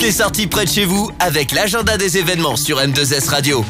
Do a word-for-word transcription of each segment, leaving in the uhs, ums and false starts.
les sorties près de chez vous avec l'agenda des événements sur M deux S Radio.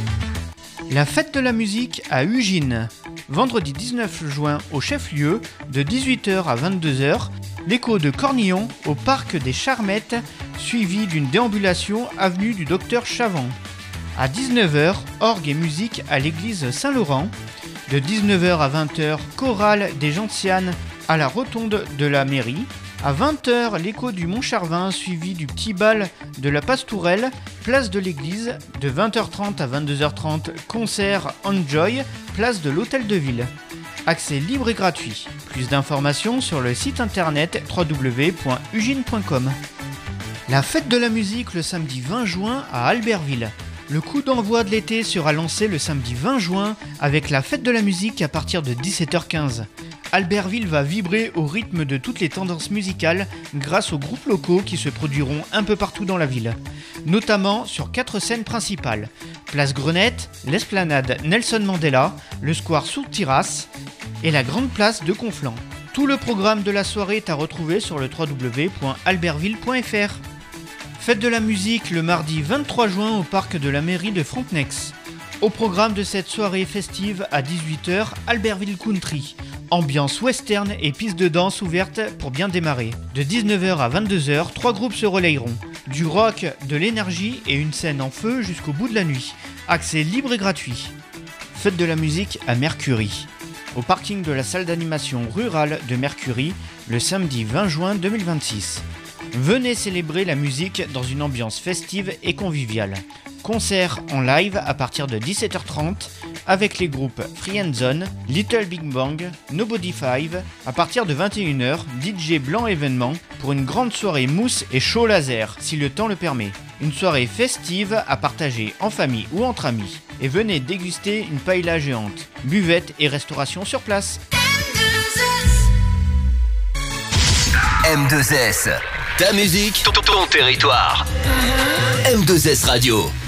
La fête de la musique à Ugine. Vendredi dix-neuf juin au chef-lieu, de dix-huit heures à vingt-deux heures, l'écho de Cornillon au parc des Charmettes, suivi d'une déambulation avenue du Docteur Chavant. À dix-neuf heures, orgue et musique à l'église Saint-Laurent. De dix-neuf heures à vingt heures, chorale des Gentianes à la rotonde de la mairie. À vingt heures, l'écho du Mont-Charvin suivi du petit bal de la Pastourelle, place de l'église. De vingt heures trente à vingt-deux heures trente, concert Enjoy, place de l'Hôtel de Ville. Accès libre et gratuit. Plus d'informations sur le site internet w w w point ugine point com. La fête de la musique le samedi vingt juin à Albertville. Le coup d'envoi de l'été sera lancé le samedi vingt juin avec la fête de la musique à partir de dix-sept heures quinze. Albertville va vibrer au rythme de toutes les tendances musicales grâce aux groupes locaux qui se produiront un peu partout dans la ville, notamment sur quatre scènes principales: Place Grenette, l'Esplanade Nelson Mandela, le Square Sourtiras et la Grande Place de Conflans. Tout le programme de la soirée est à retrouver sur le w w w point albertville point f r. Fête de la musique le mardi vingt-trois juin au parc de la mairie de Frontenex. Au programme de cette soirée festive à dix-huit heures, Albertville Country. Ambiance western et piste de danse ouverte pour bien démarrer. De dix-neuf heures à vingt-deux heures, trois groupes se relayeront. Du rock, de l'énergie et une scène en feu jusqu'au bout de la nuit. Accès libre et gratuit. Fête de la musique à Mercury. Au parking de la salle d'animation rurale de Mercury, le samedi vingt juin deux mille vingt-six. Venez célébrer la musique dans une ambiance festive et conviviale. Concert en live à partir de dix-sept heures trente avec les groupes Free and Zone, Little Big Bang, Nobody Five. À partir de vingt et une heures, D J Blanc événement pour une grande soirée mousse et show laser si le temps le permet. Une soirée festive à partager en famille ou entre amis. Et venez déguster une paella géante. Buvette et restauration sur place. M deux S, ta musique, ton, ton territoire. M deux S Radio.